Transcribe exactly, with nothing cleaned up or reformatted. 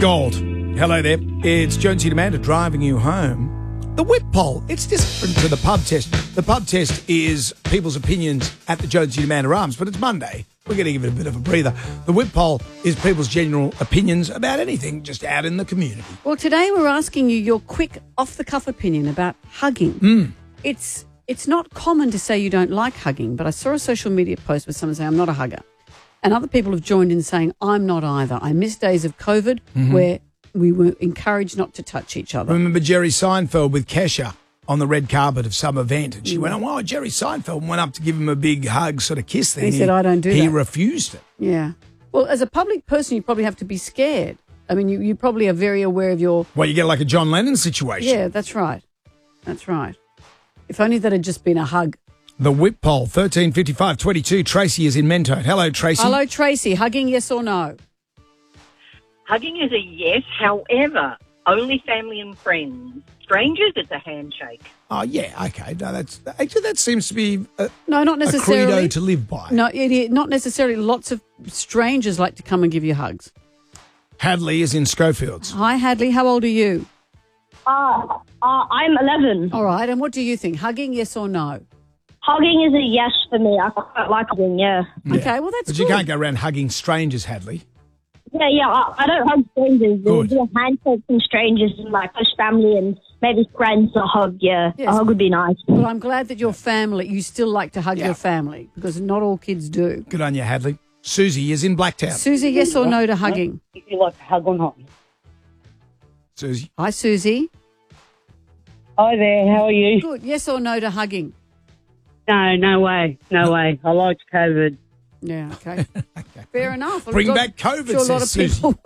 Gold. Hello there. It's Jonesy and Amanda driving you home. The whip poll, it's different to the pub test. The pub test is people's opinions at the Jonesy and Amanda Arms, but it's Monday. We're going to give it a bit of a breather. The whip poll is people's general opinions about anything just out in the community. Well, today we're asking you your quick, off-the-cuff opinion about hugging. Mm. It's it's not common to say you don't like hugging, but I saw a social media post with someone saying, I'm not a hugger. And other people have joined in saying, I'm not either. I miss days of COVID Mm-hmm. where we were encouraged not to touch each other. Remember Jerry Seinfeld with Kesha on the red carpet of some event, and she went, oh, wow, Jerry Seinfeld went up to give him a big hug, sort of kiss thing. He said, I don't do he that. He refused it. Yeah. Well, as a public person, you probably have to be scared. I mean, you, you probably are very aware of your... Well, you get like a John Lennon situation. Yeah, that's right. That's right. If only that had just been a hug. The whip poll, thirteen fifty-five twenty-two. Tracy is in Mentone. Hello, Tracy. Hello, Tracy. Hugging, yes or no? Hugging is a yes, however, only family and friends. Strangers, it's a handshake. Oh, yeah, okay. No, that's actually, that seems to be a, No, not a necessarily. credo to live by. No, it, it, not necessarily. Lots of strangers like to come and give you hugs. Hadley is in Schofields. Hi, Hadley. How old are you? Uh, uh, I'm eleven. All right. And what do you think? Hugging, yes or no? Hugging is a yes for me. I quite like hugging, yeah. Yeah. Okay, well, that's But good. you can't go around hugging strangers, Hadley. Yeah, yeah, I, I don't hug strangers. Good. There's a handshake from strangers and like close family and maybe friends a hug, yeah. Yes. A hug would be nice. Well, I'm glad that your family, you still like to hug Yeah. your family because not all kids do. Good on you, Hadley. Susie is in Blacktown. Susie, yes or no to hugging? If you like to hug or not. Susie. Hi, Susie. Hi there, how are you? Good. Yes or no to hugging? No, no way, no way. I liked COVID. Yeah, okay. Fair enough. Bring Well, back COVID, sure a lot says of Susie. people